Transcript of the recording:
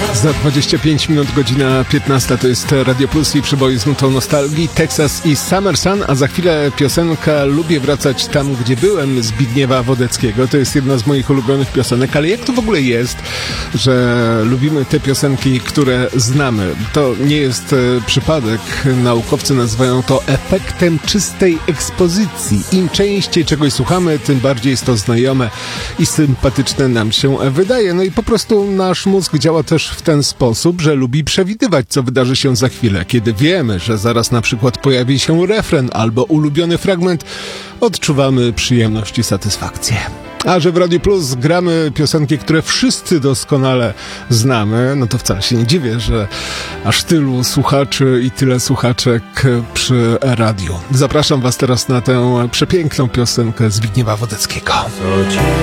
Za 25 minut, godzina 15, to jest Radio Plus i przeboje z nutą nostalgii, Texas i Summer Sun, a za chwilę piosenka Lubię wracać tam, gdzie byłem, Zbigniewa Wodeckiego. To jest jedna z moich ulubionych piosenek, ale jak to w ogóle jest, że lubimy te piosenki, które znamy? To nie jest przypadek. Naukowcy nazywają to efektem czystej ekspozycji. Im częściej czegoś słuchamy, tym bardziej jest to znajome i sympatyczne nam się wydaje. No i po prostu nasz mózg działa też w ten sposób, że lubi przewidywać, co wydarzy się za chwilę. Kiedy wiemy, że zaraz na przykład pojawi się refren albo ulubiony fragment, odczuwamy przyjemność i satysfakcję. A że w Radio Plus gramy piosenki, które wszyscy doskonale znamy, no to wcale się nie dziwię, że aż tylu słuchaczy i tyle słuchaczek przy radiu. Zapraszam Was teraz na tę przepiękną piosenkę Zbigniewa Wodeckiego.